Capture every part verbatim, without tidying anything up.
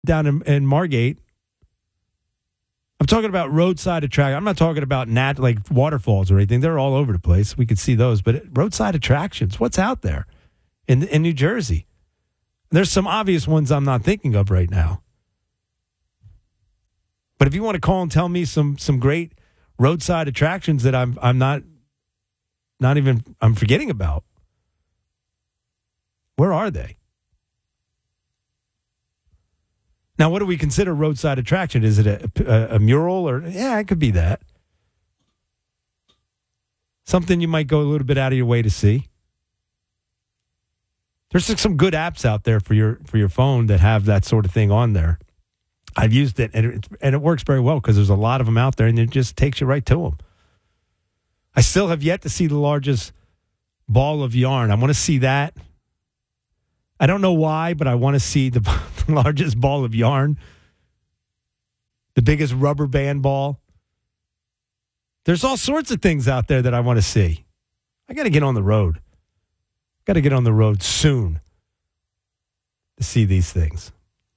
down in, in Margate. I'm talking about roadside attraction. I'm not talking about nat like waterfalls or anything. They're all over the place. We could see those, but roadside attractions. What's out there in in New Jersey? There's some obvious ones I'm not thinking of right now. But if you want to call and tell me some some great roadside attractions that I'm I'm not not even I'm forgetting about, where are they? Now, what do we consider roadside attraction? Is it a, a, a mural or yeah, it could be that. Something you might go a little bit out of your way to see. There's some good apps out there for your for your phone that have that sort of thing on there. I've used it, and it, and it works very well because there's a lot of them out there, and it just takes you right to them. I still have yet to see the largest ball of yarn. I want to see that. I don't know why, but I want to see the, the largest ball of yarn, the biggest rubber band ball. There's all sorts of things out there that I want to see. I got to get on the road. Got to get on the road soon to see these things.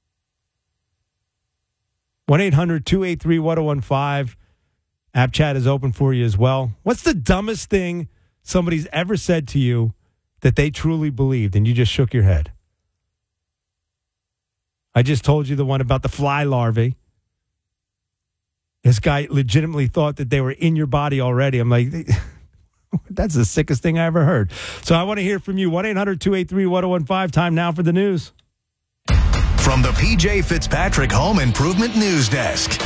one eight hundred two eight three one oh one five. App chat is open for you as well. What's the dumbest thing somebody's ever said to you that they truly believed and you just shook your head? I just told you the one about the fly larvae. This guy legitimately thought that they were in your body already. I'm like, that's the sickest thing I ever heard. So I want to hear from you. one eight hundred two eight three one oh one five. Time now for the news. From the P J Fitzpatrick Home Improvement News Desk.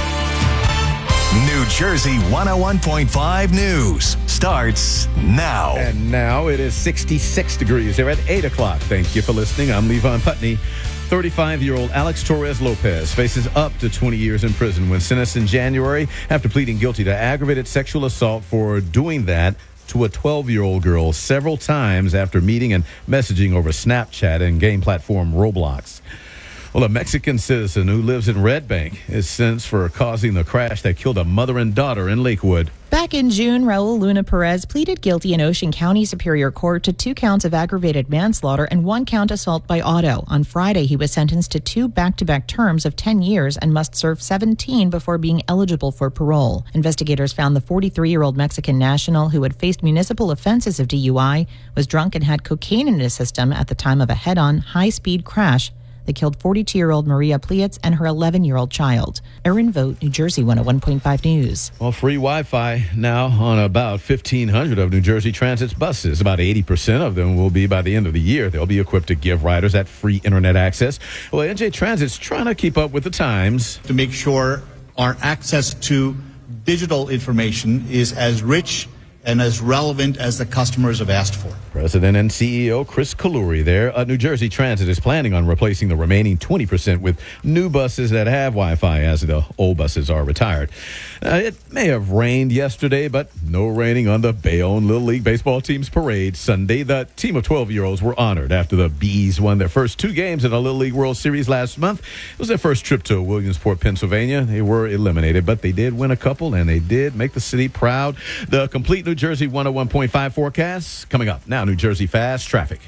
New Jersey one oh one point five News starts now. And now it is sixty-six degrees there at eight o'clock. Thank you for listening. I'm Levon Putney. thirty-five-year-old Alex Torres Lopez faces up to twenty years in prison when sentenced in January after pleading guilty to aggravated sexual assault for doing that to a twelve-year-old girl several times after meeting and messaging over Snapchat and game platform Roblox. Well, a Mexican citizen who lives in Red Bank is sentenced for causing the crash that killed a mother and daughter in Lakewood. Back in June, Raul Luna Perez pleaded guilty in Ocean County Superior Court to two counts of aggravated manslaughter and one count assault by auto. On Friday, he was sentenced to two back-to-back terms of ten years and must serve seventeen before being eligible for parole. Investigators found the forty-three-year-old Mexican national who had faced municipal offenses of D U I was drunk and had cocaine in his system at the time of a head-on, high-speed crash that killed forty-two-year-old Maria Plietz and her eleven-year-old child. Erin Vogt, New Jersey one oh one point five News. Well, free Wi-Fi now on about fifteen hundred of New Jersey Transit's buses. About eighty percent of them will be by the end of the year. They'll be equipped to give riders that free internet access. Well, N J Transit's trying to keep up with the times. To make sure our access to digital information is as rich and as relevant as the customers have asked for. President and C E O Chris Kaluri there. Uh, New Jersey Transit is planning on replacing the remaining twenty percent with new buses that have Wi-Fi as the old buses are retired. Uh, it may have rained yesterday, but no raining on the Bayonne Little League baseball team's parade Sunday. The team of twelve-year-olds were honored after the Bees won their first two games in the Little League World Series last month. It was their first trip to Williamsport, Pennsylvania. They were eliminated, but they did win a couple, and they did make the city proud. The complete New Jersey one oh one point five forecast coming up now. New Jersey Fast Traffic.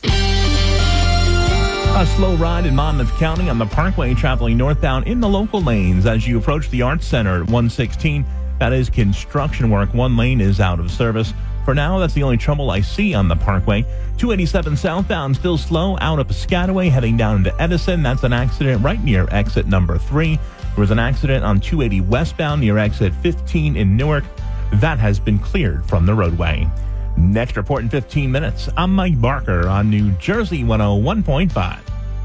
A slow ride in Monmouth County on the Parkway traveling northbound in the local lanes as you approach the Arts Center at one sixteen. That is construction work. One lane is out of service. For now, that's the only trouble I see on the Parkway. two eighty-seven southbound still slow out of Piscataway heading down into Edison. That's an accident right near exit number three. There was an accident on two eighty westbound near exit fifteen in Newark. That has been cleared from the roadway. Next report in fifteen minutes. I'm Mike Barker on New Jersey one oh one point five.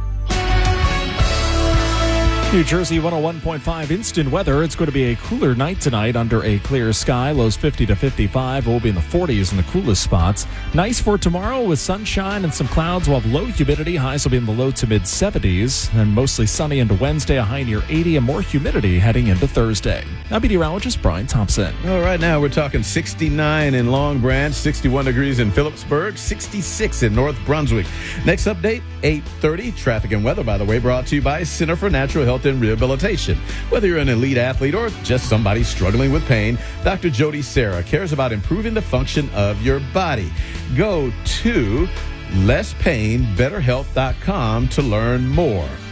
New Jersey one oh one point five instant weather. It's going to be a cooler night tonight under a clear sky. Lows fifty to fifty-five. We'll be in the forties in the coolest spots. Nice for tomorrow with sunshine and some clouds. We'll have low humidity. Highs will be in the low to mid seventies. And mostly sunny into Wednesday. A high near eighty and more humidity heading into Thursday. Now meteorologist Brian Thompson. All right, now we're talking sixty-nine in Long Branch, sixty-one degrees in Phillipsburg, sixty-six in North Brunswick. Next update, eight thirty. Traffic and weather, by the way, brought to you by Center for Natural Health and Rehabilitation. Whether you're an elite athlete or just somebody struggling with pain, Doctor Jody Serra cares about improving the function of your body. Go to less pain better health dot com to learn more.